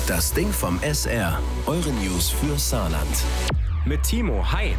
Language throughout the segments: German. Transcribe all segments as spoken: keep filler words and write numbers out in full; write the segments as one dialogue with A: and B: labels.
A: Das Ding vom S R. Eure News für Saarland.
B: Mit Timo, hi.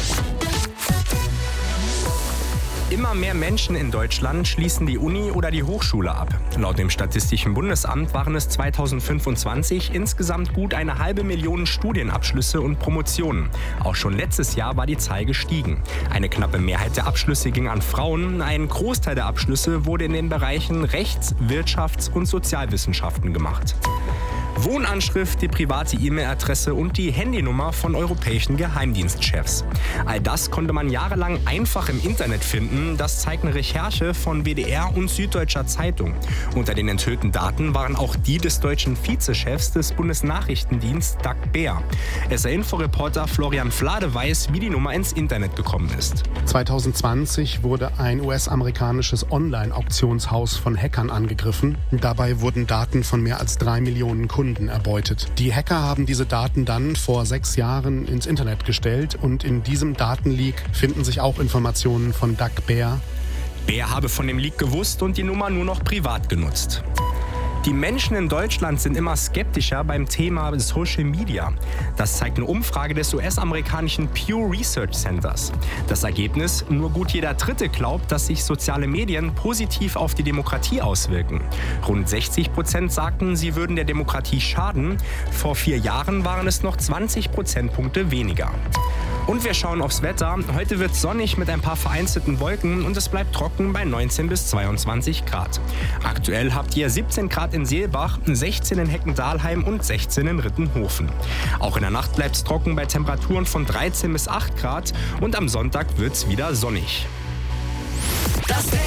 B: Immer mehr Menschen in Deutschland schließen die Uni oder die Hochschule ab. Laut dem Statistischen Bundesamt waren es zweitausendfünfundzwanzig insgesamt gut eine halbe Million Studienabschlüsse und Promotionen. Auch schon letztes Jahr war die Zahl gestiegen. Eine knappe Mehrheit der Abschlüsse ging an Frauen. Ein Großteil der Abschlüsse wurde in den Bereichen Rechts-, Wirtschafts- und Sozialwissenschaften gemacht. Wohnanschrift, die private E-Mail-Adresse und die Handynummer von europäischen Geheimdienstchefs. All das konnte man jahrelang einfach im Internet finden. Das zeigt eine Recherche von W D R und Süddeutscher Zeitung. Unter den enthüllten Daten waren auch die des deutschen Vizechefs des Bundesnachrichtendienstes Dag Beer. S R-Info-Reporter Florian Flade weiß, wie die Nummer ins Internet gekommen ist.
C: zwanzig zwanzig wurde ein U S-amerikanisches Online-Auktionshaus von Hackern angegriffen. Dabei wurden Daten von mehr als drei Millionen Kunden erbeutet. Die Hacker haben diese Daten dann vor sechs Jahren ins Internet gestellt und in diesem Datenleak finden sich auch Informationen von Dag Beer.
B: Beer habe von dem Leak gewusst und die Nummer nur noch privat genutzt. Die Menschen in Deutschland sind immer skeptischer beim Thema Social Media. Das zeigt eine Umfrage des U S-amerikanischen Pew Research Centers. Das Ergebnis: Nur gut jeder Dritte glaubt, dass sich soziale Medien positiv auf die Demokratie auswirken. Rund sechzig Prozent sagten, sie würden der Demokratie schaden. Vor vier Jahren waren es noch zwanzig Prozentpunkte weniger. Und wir schauen aufs Wetter. Heute wird es sonnig mit ein paar vereinzelten Wolken und es bleibt trocken bei neunzehn bis zweiundzwanzig Grad. Aktuell habt ihr siebzehn Grad in Seelbach, sechzehn in Heckendalheim und sechzehn in Rittenhofen. Auch in der Nacht bleibt es trocken bei Temperaturen von dreizehn bis acht Grad und am Sonntag wird es wieder sonnig.
A: Das Ding.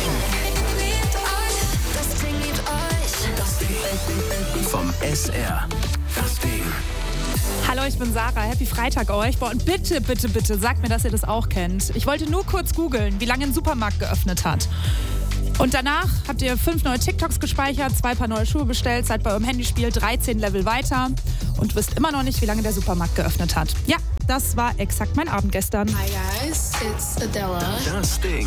A: Das Ding liebt euch. Das Ding vom S R. Das Ding.
D: Hallo, ich bin Sarah. Happy Freitag euch. Boah, und bitte, bitte, bitte, sagt mir, dass ihr das auch kennt. Ich wollte nur kurz googeln, wie lange ein Supermarkt geöffnet hat. Und danach habt ihr fünf neue TikToks gespeichert, zwei Paar neue Schuhe bestellt, seid bei eurem Handyspiel dreizehn Level weiter und wisst immer noch nicht, wie lange der Supermarkt geöffnet hat. Ja, das war exakt mein Abend gestern.
E: Hi guys, it's Adela.
A: Das Ding.